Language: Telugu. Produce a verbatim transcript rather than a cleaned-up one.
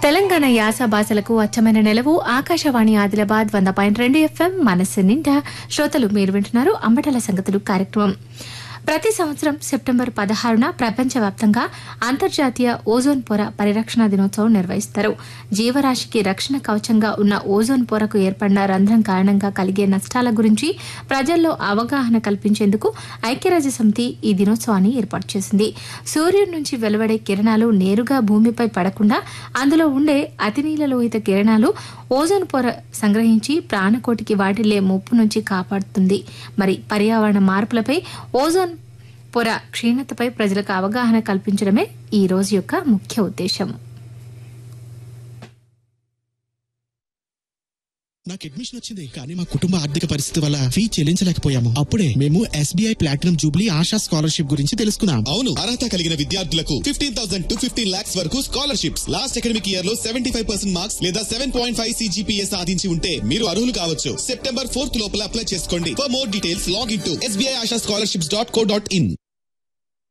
తెలంగాణ యాస భాషలకు అచ్చమైన నెలవు ఆకాశవాణి ఆదిలాబాద్ వంద పాయింట్ రెండు ఎఫ్ఎం మనస్సు నిండా. శ్రోతలు మీరు వింటున్నారు అంబటల సంగతులు కార్యక్రమం. ప్రతి సంవత్సరం సెప్టెంబర్ పదహారున ప్రపంచవ్యాప్తంగా అంతర్జాతీయ ఓజోన్ పొర పరిరక్షణ దినోత్సవం నిర్వహిస్తారు. జీవరాశికి రక్షణ కవచంగా ఉన్న ఓజోన్ పొరకు ఏర్పడిన రంధ్రం కారణంగా కలిగే నష్టాల గురించి ప్రజల్లో అవగాహన కల్పించేందుకు ఐక్యరాజ్య సమితి ఈ దినోత్సవాన్ని ఏర్పాటు చేసింది. సూర్యుడి నుంచి వెలువడే కిరణాలు నేరుగా భూమిపై పడకుండా అందులో ఉండే అతినీలలోహిత కిరణాలు ఓజోన్ పొర సంగ్రహించి ప్రాణకోటికి వాటిల్లే ముప్పు నుంచి కాపాడుతుంది. మరి పర్యావరణ మార్పులపై ఓజోన్ పొర క్షీణతపై ప్రజలకు అవగాహన కల్పించడమే ఈ రోజు యొక్క ముఖ్య ఉద్దేశం. నాకు అడ్మిషన్ వచ్చింది కానీ మా కుటుంబ ఆర్థిక పరిస్థితి వల్ల ఫీ చెల్లించలేకపోయాము. అప్పుడే మేము SBI platinum Jubilee ASHA scholarship గురించి తెలుసుకున్నాం. అవును, అర్హత కలిగిన విద్యార్థులకు fifteen thousand to fifteen lakhs వరకు స్కాలర్షిప్స్. లాస్ట్ అకాడమిక్ ఇయర్ లో సెవెంటీ ఫైవ్ పర్సెంట్ మార్క్స్ లేదా సెవెన్ పాయింట్ ఫైవ్ సిజిపిఏ సాధించి ఉంటే మీరు అర్హులు కావచ్చు. సెప్టెంబర్ ఫోర్త్ లోపల అప్లై చేసుకోండి. For more details log in to SBI ASHA scholarships dot co dot in.